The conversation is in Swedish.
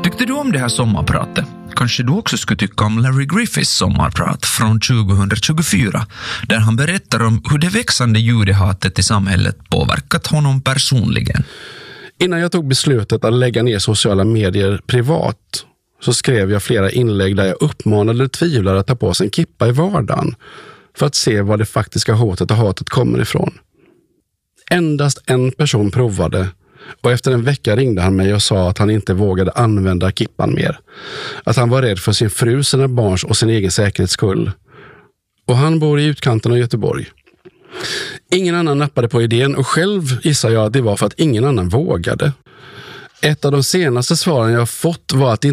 Tyckte du om det här sommarpratet? Kanske du också skulle tycka om Larry Griffiths sommarprat från 2024, där han berättar om hur det växande judehatet i samhället påverkat honom personligen. Innan jag tog beslutet att lägga ner sociala medier privat så skrev jag flera inlägg där jag uppmanade tvivlare att ta på sig en kippa i vardagen för att se var det faktiska hotet och hatet kommer ifrån. Endast en person provade, och efter en vecka ringde han mig och sa att han inte vågade använda kippan mer. Att han var rädd för sin fru, sina barns och sin egen säkerhets skull. Och han bor i utkanten av Göteborg. Ingen annan nappade på idén, och själv gissar jag att det var för att ingen annan vågade. Ett av de senaste svaren jag fått var att